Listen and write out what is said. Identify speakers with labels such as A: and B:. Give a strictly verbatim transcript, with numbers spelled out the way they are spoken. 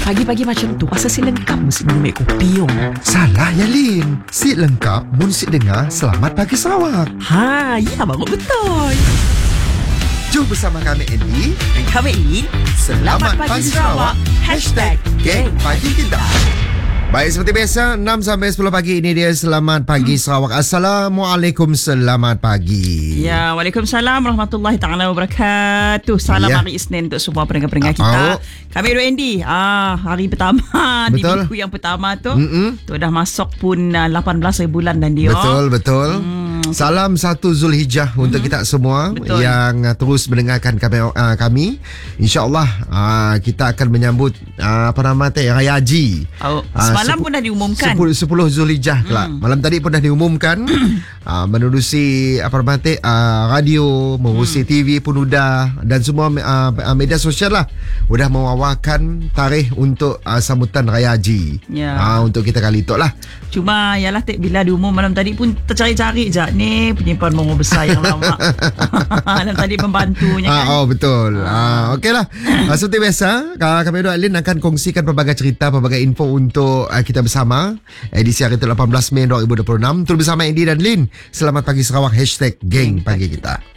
A: Pagi-pagi macam tu rasa si lengkap mesti minum air kopi yo.
B: Salah ya Lin. Si lengkap mun si dengar Selamat Pagi Sarawak.
A: Ha, ya baru betul.
B: Jom bersama kami Andy.
A: Dan kami Lin.
B: Selamat Pagi Sarawak. Hashtag Geng Pagi Kita. Baik, seperti biasa enam sampai sepuluh pagi ini dia Selamat Pagi Sarawak. Assalamualaikum, selamat pagi.
A: Ya, Waalaikumsalam warahmatullahi taala wabarakatuh. Salam
B: Ya.
A: hari Isnin untuk semua pendengar-pendengar
B: Oh.
A: kita. Kami Dua Andy. Ah, hari pertama di
B: Betul.
A: minggu yang pertama tu.
B: Mm-mm.
A: Tu dah masuk pun uh, lapan belas hari bulan dan dia.
B: Betul, betul.
A: Hmm.
B: Salam satu Zulhijjah untuk kita semua
A: Betul.
B: yang uh, terus mendengarkan kami. Uh, kami. InsyaAllah uh, kita akan menyambut uh, apa nama teh Raya Haji.
A: Oh,
B: Ah,
A: semalam
B: sepu-
A: pun dah diumumkan.
B: sepuluh Zulhijjah kelak.
A: Hmm.
B: Malam tadi pun dah diumumkan. uh, menerusi apa nama teh uh, radio, menerusi
A: Hmm.
B: T V pun udah, dan semua uh, media sosial lah udah mewawarkan tarikh untuk uh, sambutan Raya Haji.
A: Ya.
B: Uh, untuk kita kali itu lah.
A: Cuma yalah tek bila diumum malam tadi pun tercari-cari je ni penyimpan mongo besar yang lama. Malam tadi pembantunya kan.
B: Ah, oh betul. Ah, okeylah. Ah, seperti biasa, kami Dua Alin akan kongsikan pelbagai cerita, pelbagai info untuk uh, kita bersama. Edisi hari itu lapan belas Mei dua ribu dua puluh enam. Terus bersama Andy dan Lin. Selamat Pagi Sarawak. Hashtag Geng Pagi Kita.